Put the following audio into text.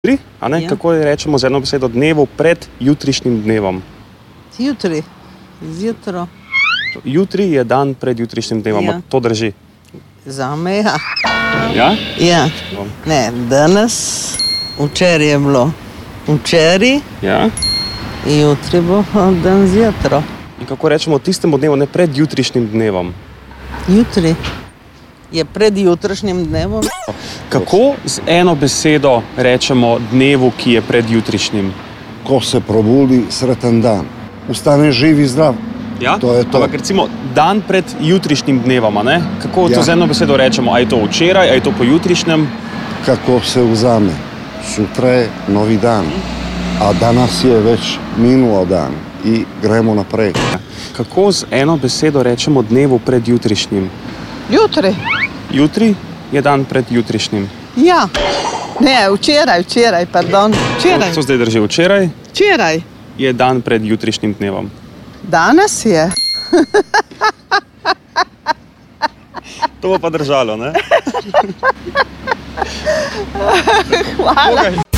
jutri, a ne? Ja. Kako rečemo z eno besedo dnevu pred jutrišnjim dnevom? Jutri, zjutro, Jutri je dan pred jutrišnjim dnevom, Ja. to drži. zame ja. Ja? Ja, ne, danes, včeraj je bilo včeraj, Ja. jutri bo dan zjutro. In kako rečemo tistemu dnevu, ne pred jutrišnjim dnevom? Jutri je pred jutrišnjim dnevom. Kako z eno besedo rečemo dnevu, ki je pred jutrišnjim? Ko se probudi, sreten dan. Ustane živ in zdrav. Ja? To je to. Ampak recimo dan pred jutrišnjim dnevom, a ne? Kako to Ja. z eno besedo rečemo? A je to včeraj, a je to po jutrišnjem? Kako se vzame. Sutra je novi dan, a danas je već minuo dan i gremo naprej. Kako z eno besedo rečemo dnevu pred jutrišnjim? Jutri, Jutri je dan pred jutrišnjim. ja. Ne, včeraj, pardon, včeraj. To zdaj drži. Včeraj Včeraj, je dan pred jutrišnjim dnevom. danes je. To bo pa držalo, ne? Hvala.